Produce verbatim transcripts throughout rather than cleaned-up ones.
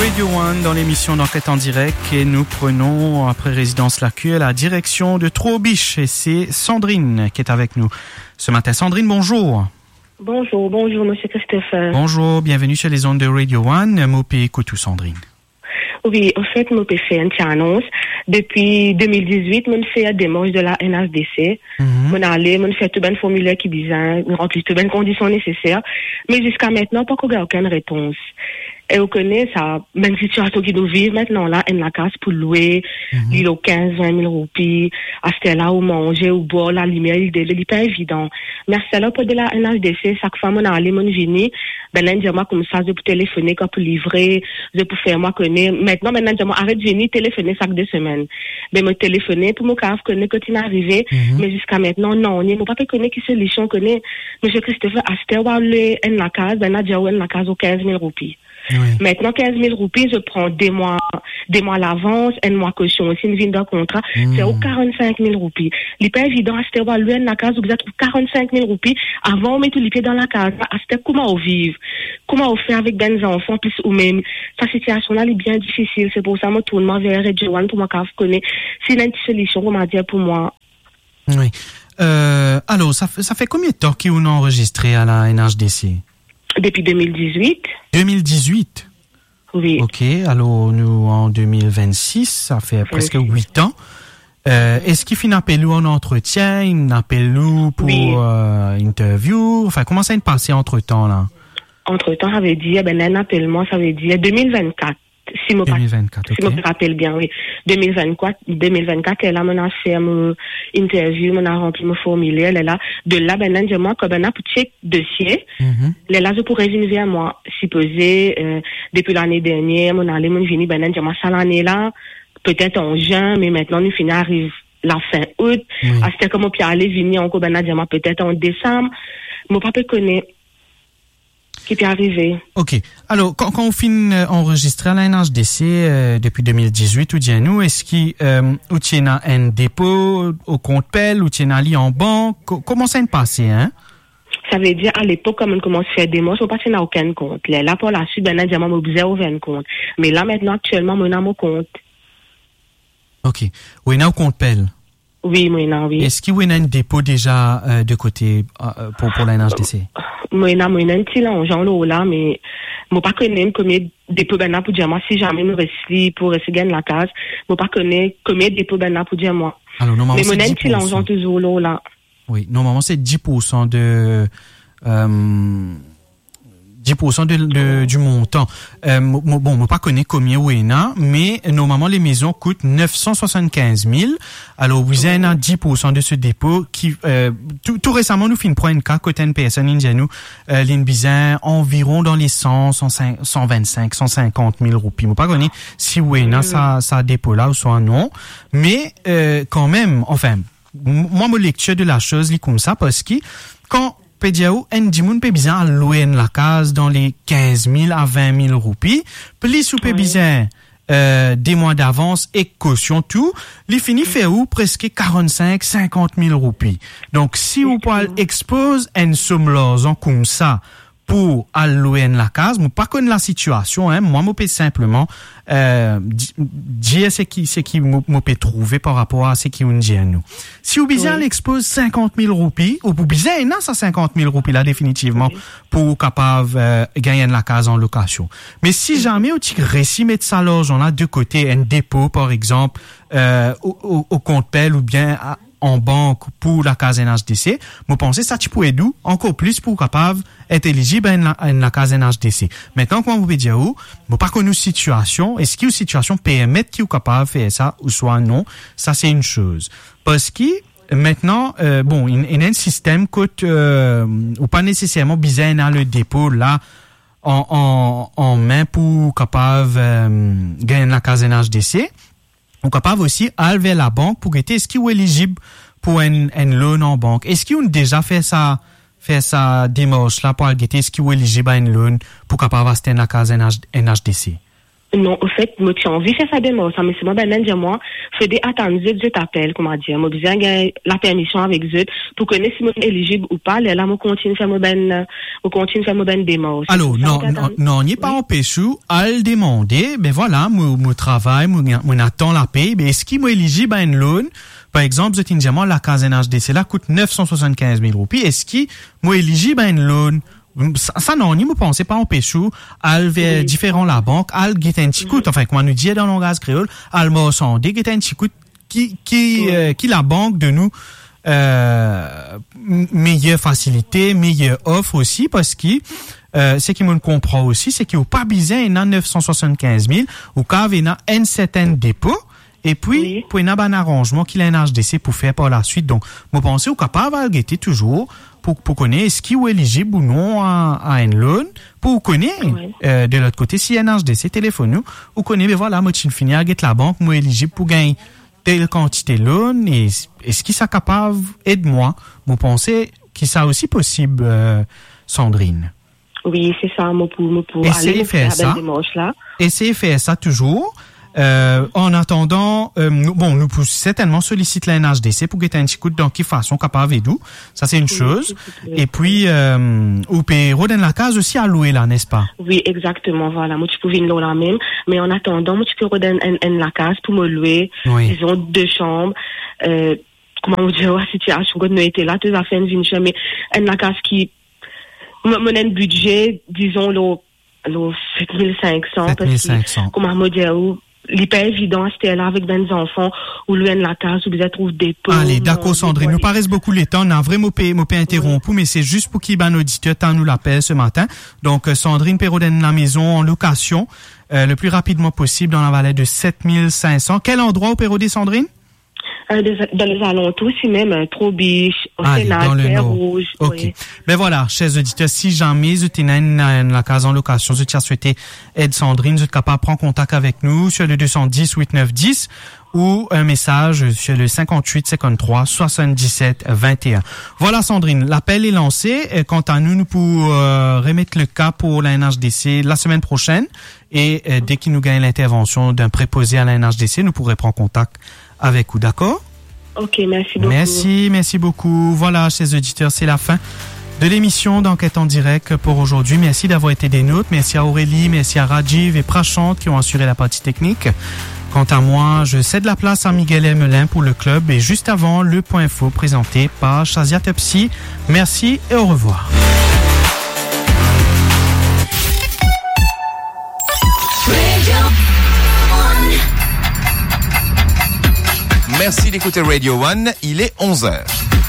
Radio One dans l'émission d'enquête en direct et nous prenons, après Résidence Lacuille, la direction de Troubiche et c'est Sandrine qui est avec nous ce matin. Sandrine, bonjour. Bonjour, bonjour Monsieur Christopher. Bonjour, bienvenue sur les ondes de Radio One. Mopé, écoute tout Sandrine. Oui, en fait, Mopé fait une petite annonce. Depuis deux mille dix-huit, je fais la démarche de la N H D C. Je suis allé, je fais tout un formulaire qui bizarre, je remplis toutes les conditions nécessaires. Mais jusqu'à maintenant, pas qu'on a aucune réponse. Et on connaît ça, même situation qui nous vivent maintenant là, en la case pour louer, mm-hmm. l'île aux quinze, vingt mille roupies, à ce là où manger, ou boire, la lumière, il est pas évident. Mais à ce là, pour de la N H D C, chaque fois, on a allé, mon vini, ben, là, moi, comme ça, je peux téléphoner, quand pour livrer, je peux faire, moi, connaître. Maintenant, maintenant, moi, arrête de venir téléphoner chaque deux semaines. Mais me téléphoner, pour mon cas, connaître quand il est arrivé, mm-hmm. mais jusqu'à maintenant, non, on n'est pas connaître qui solution, connaît, Monsieur Christopher, à ce là, le, en la case, ben, là, déjà, en la case aux quinze mille roupies. Oui. Maintenant, quinze mille roupies, je prends des mois, des mois à l'avance, un mois caution aussi, une vie d'un contrat, mmh. c'est aux quarante-cinq mille roupies. Il n'est pas évident, à ce moment, lui, la case, vous êtes quarante-cinq mille roupies, avant, on met tous les pieds dans la case. À ce comment on vit? Comment on fait avec des enfants, plus ou même, sa situation-là, elle est bien difficile. C'est pour ça, moi, tourne vers Radio One, pour moi, quand je connais. C'est une solution, comment dire, pour moi. Oui. Euh, alors, ça fait, ça fait combien de temps qu'on a enregistré à la N H D C? Depuis deux mille dix-huit. deux mille dix-huit? Oui. OK. Alors, nous, en deux mille vingt-six, ça fait oui. presque huit ans. Euh, est-ce qu'il fait un appel ou en entretien, un appel ou pour oui. euh, interview? Enfin, comment ça s'est passé entre-temps, là? Entre-temps, ça veut dire, ben, un appel, moi, ça veut dire deux mille vingt-quatre. Si deux mille vingt-quatre, si okay. je me rappelle bien, oui. deux mille vingt-quatre, deux mille vingt-quatre, elle a mon fait mon interview, mon a rempli mon formulaire, elle là. De là, ben, là, moi, comme ben, pour check dossier, mm-hmm. là, je pourrais venir vers moi. Si posé, euh, depuis l'année dernière, mon allé, mon venu, ben, là, moi, ça l'année là, peut-être en juin, mais maintenant, nous finissons arrive la fin août. Oui. À ce comme on peut aller venir encore, ben, là, moi, peut-être en décembre. Mon papa connaît. Qui peut arriver. OK. Alors, quand, quand on finit euh, enregistrer à la N H D C euh, depuis deux mille dix-huit, ou bien nous, est-ce qu'il euh, ou tient un dépôt au compte P E L, ou tient un lit en banque? Co- comment ça se passe, hein? Ça veut dire, à l'époque, comme on commence à faire des mots, on ne n'a aucun compte. Là, là, pour la suite, ben, on a ouvert un compte. Mais là, maintenant, actuellement, on a mon compte. OK. Oui, on a au compte P E L. Oui, moi, non, oui. Est-ce qu'il y a un dépôt déjà euh, de côté euh, pour, pour la N H D C? Moi, non, moi, non, petit là, en genre là, mais moi, pas connais combien de dépôts ben pour dire moi, si jamais me reste pour rester gagner la case, moi, pas connais combien de dépôts ben pour dire moi. Alors, normalement, mais moi, non, petit là, en genre toujours là. Oui, normalement, c'est dix pour cent de, euh, dix pour cent de, de, du montant. Euh, bon, moi, pas connais combien ou en mais normalement, les maisons coûtent neuf cent soixante-quinze mille. Alors, vous avez un dix pour cent de ce dépôt qui, euh, tout, tout récemment, nous finissons une cas côté une personne indienne, euh, l'Inbizin, environ dans les cent, cent vingt-cinq, cent cinquante mille roupies. Moi, pas connais si ou en ça, ça dépôt là ou soit non. Mais, euh, quand même, enfin, moi, mon lecture de la chose, lit comme ça, parce que, quand, Pédiaou, en dimoun pe bizan à louer la case dans les quinze mille à vingt mille roupies. Plus ou pe bizan, euh, des mois d'avance et caution tout, les fini fait ou presque quarante-cinq, cinquante mille roupies. Donc, si vous pouvez expose une somme l'argent comme ça, pour allouer la case, moi pas connaître la situation, hein, moi, moi peux simplement euh, dire ce qui ce qui moi peut trouver par rapport à ce qui on dit à nous. Si vous bizarre oui. l'expose cinquante mille roupies, ou vous bizarre non ça cinquante mille roupies là définitivement oui. pour capable euh, gagner la case en location. Mais si jamais au petit récit mettre ça l'argent là de côté un dépôt par exemple euh, au, au, au compte P E L ou bien à, en banque pour la case N H D C, moi pensez ça tu pourrais d'où encore plus pour capable être éligible à la, à la case N H D C. Maintenant, comment vous pouvez dire où, moi pas connu situation, est-ce qu'il y a une situation permettre qu'il est capable de faire ça ou soit non, ça c'est une chose. Parce que maintenant, euh, bon, il, il y a un système que euh, ou pas nécessairement besoin dans le dépôt là en, en, en main pour capable euh, gagner la case N H D C. On est capable aussi aller vers la banque pour guetter est-ce qu'il est éligible pour un, un loan en banque. Est-ce qu'ils ont déjà fait ça, fait ça démarche là pour guetter est-ce qu'il est éligible à un loan pour capable acheter la case N H D C? Non, au fait, moi, tu as envie de faire ça de moi, ça, mais c'est moi, ben, même, moi, fais des attentes, je t'appelle, comment dire, moi, besoin de la permission avec eux, pour connaître si moi, éligible ou pas, là, moi, continue faire mon ben, moi, continue faire mon ben démo. Alors, non, non, non, n'y est pas empêché, à le demander, ben voilà, moi, moi, travail, moi, moi, attends la paye, ben, est-ce qu'il m'est éligible à une loan? Par exemple, vous diamant, la case N H D C, là, coûte neuf cent soixante-quinze mille roupies, est-ce qu'il m'est éligible à une loan? Ça, ça non, ni me pensez pas en péchou, al vers oui. différents la banque, al get un petit coup, enfin, comment nous dit dans le langage créole, al m'a sondé, get un petit coup, qui, qui, oui. euh, qui la banque de nous, euh, meilleure facilité, meilleure offre aussi, parce que, euh, ce qui me comprend aussi, c'est qu'il n'y a pas besoin d'un neuf cent soixante-quinze mille, ou quand il y a un certain dépôt, et puis, oui. pour y avoir un arrangement qu'il a un H D C pour faire par la suite. Donc, moi, pensez au capable de guetter toujours, pour, pour connaître est-ce qu'il est éligible ou non à, à une loan, pour connaître, oui. euh, de l'autre côté, si un H D C téléphone nous, ou connaître, ben voilà, moi, je finis à guetter la banque, moi, éligible pour gagner telle quantité de loan, et est-ce qu'il est capable, aide-moi, vous pensez que ça aussi possible, euh, Sandrine? Oui, c'est ça, moi, pour, moi, pour Essayez aller faire ça. Là. Essayez de faire ça toujours. Euh, en attendant, euh, nous, bon, nous pouvons certainement solliciter la N H D C pour guetter un petit coup de dans quelle façon capable et d'où. Ça, c'est une oui, chose. C'est et puis, euh, ou peut redonner la case aussi à louer là, n'est-ce pas? Oui, exactement, voilà. Moi, tu peux venir là même. Mais en attendant, moi, tu peux redonner une la case pour me louer. Oui. Disons, deux chambres. Euh, comment vous dire, la situation, quand nous étions là, tu as fait une vie, mais une la case qui, mon un budget, disons, le, le sept mille cinq cents. sept mille cinq cents. Parce que, comment me dire, l'hyper évident, c'était là avec des enfants, ou lui, la case, où vous trouve des pauvres. Allez, d'accord, Sandrine. Nous paraissent beaucoup les temps. On a vraiment pas, pas interrompu, oui. mais c'est juste pour qu'il y ait un auditeur, tant nous l'appelle ce matin. Donc, Sandrine Perraudin, la maison en location, euh, le plus rapidement possible dans la vallée de sept mille cinq cents. Quel endroit au Perraudin, Sandrine? Euh, dans les alentours, si même, euh, Trop-Biche, au Sénat, Terre-Rouge. OK. Oui. Ben voilà, chers auditeurs, si jamais vous êtes dans la case en location, vous avez souhaité aide Sandrine, vous êtes capable de prendre contact avec nous sur le deux cent dix, huit neuf dix ou un message sur le cinquante-huit, cinquante-trois, soixante-dix-sept, vingt et un. Voilà, Sandrine, l'appel est lancé. Quant à nous, nous pouvons euh, remettre le cas pour la N H D C la semaine prochaine. Et euh, dès qu'il nous gagne l'intervention d'un préposé à la N H D C, nous pourrons prendre contact avec vous, d'accord? Ok, merci beaucoup. Merci, merci beaucoup. Voilà, chers auditeurs, c'est la fin de l'émission d'Enquête en direct pour aujourd'hui. Merci d'avoir été des nôtres. Merci à Aurélie, merci à Rajiv et Prachante qui ont assuré la partie technique. Quant à moi, je cède la place à Miguel Emelin pour le club et juste avant, le point info présenté par Shazia Tepsi. Merci et au revoir. Merci d'écouter Radio One, il est onze heures.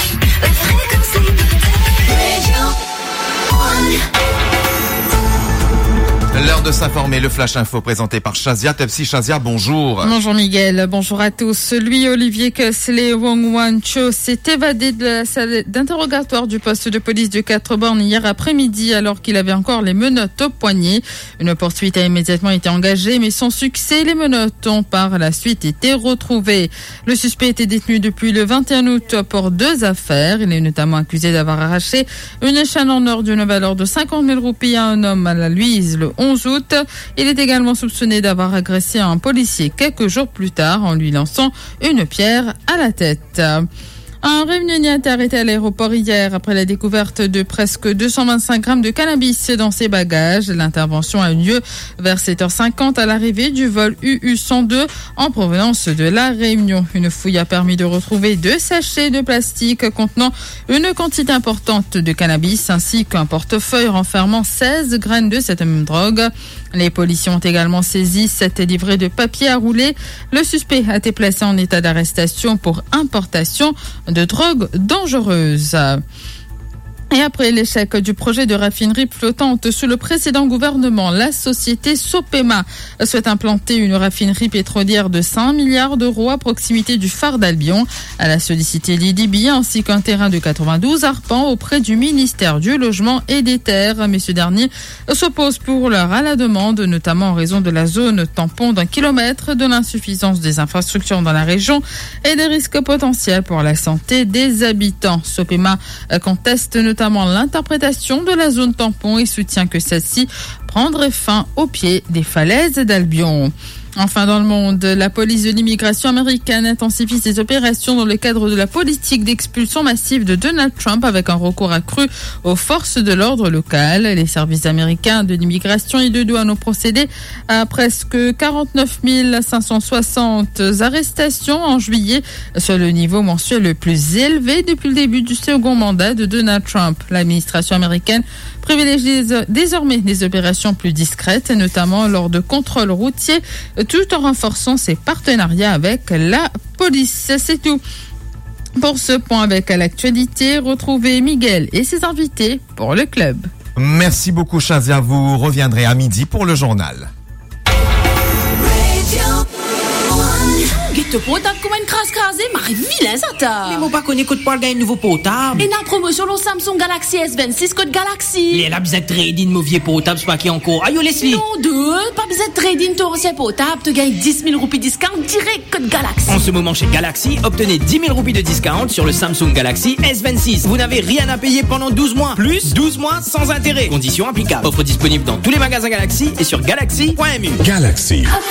L'heure de s'informer, le Flash Info présenté par Shazia Tepsi. Shazia, bonjour. Bonjour Miguel, bonjour à tous. Lui, Olivier Kessley Wong-Wan Cho, s'est évadé de la salle d'interrogatoire du poste de police de Quatre-Bornes hier après-midi alors qu'il avait encore les menottes au poignet. Une poursuite a immédiatement été engagée, mais sans succès, les menottes ont par la suite été retrouvées. Le suspect était détenu depuis le vingt et un août pour deux affaires. Il est notamment accusé d'avoir arraché une chaîne en or d'une valeur de cinquante mille roupies à un homme à la Luise le onze août. Il est également soupçonné d'avoir agressé un policier quelques jours plus tard en lui lançant une pierre à la tête. Un réunionnais a été arrêté à l'aéroport hier après la découverte de presque deux cent vingt-cinq grammes de cannabis dans ses bagages. L'intervention a eu lieu vers sept heures cinquante à l'arrivée du vol U U cent deux en provenance de La Réunion. Une fouille a permis de retrouver deux sachets de plastique contenant une quantité importante de cannabis ainsi qu'un portefeuille renfermant seize graines de cette même drogue. Les policiers ont également saisi sept livrets de papier à rouler. Le suspect a été placé en état d'arrestation pour importation de drogue dangereuse. Et après l'échec du projet de raffinerie flottante sous le précédent gouvernement, la société Sopema souhaite implanter une raffinerie pétrolière de cinq milliards d'euros à proximité du phare d'Albion. Elle a sollicité l'I D B ainsi qu'un terrain de quatre-vingt-douze arpents auprès du ministère du Logement et des Terres. Mais ce dernier s'oppose pour l'heure à la demande, notamment en raison de la zone tampon d'un kilomètre, de l'insuffisance des infrastructures dans la région et des risques potentiels pour la santé des habitants. Sopema conteste notamment notamment l'interprétation de la zone tampon et soutient que celle-ci prendrait fin au pied des falaises d'Albion. Enfin, dans le monde, la police de l'immigration américaine intensifie ses opérations dans le cadre de la politique d'expulsion massive de Donald Trump avec un recours accru aux forces de l'ordre locales. Les services américains de l'immigration et de douane ont procédé à presque quarante-neuf mille cinq cent soixante arrestations en juillet, sur le niveau mensuel le plus élevé depuis le début du second mandat de Donald Trump. L'administration américaine privilégie désormais des opérations plus discrètes, notamment lors de contrôles routiers, tout en renforçant ses partenariats avec la police. C'est tout pour ce point avec l'actualité. Retrouvez Miguel et ses invités pour le club. Merci beaucoup, Shazia. Vous reviendrez à midi pour le journal. Te potable comme une crasse crasée, mais vilain ça t'a. Mais moi pas connais code pas gagner nouveau potable. Et dans promotion le Samsung Galaxy S vingt-six code Galaxy. Les la bizarre trading mauvais potable, c'est pas qui encore. Aïe Leslie. Non deux, pas bizarre trading ton ancien potable, tu gagnes dix mille roupies discount direct code Galaxy. En ce moment chez Galaxy, obtenez dix mille roupies de discount sur le Samsung Galaxy S vingt-six. Vous n'avez rien à payer pendant douze mois, plus douze mois sans intérêt. Conditions applicables. Offre disponible dans tous les magasins Galaxy et sur galaxy point m u. Galaxy.